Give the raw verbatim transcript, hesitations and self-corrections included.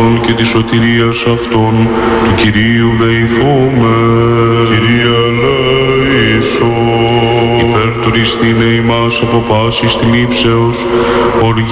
αυτών και της σωτηρίας αυτών, του Κυρίου δεηθούμε. Κυρία ελέησον. Υπέρ τουριστήνε ημάς από πάσης θλίψεως, οργή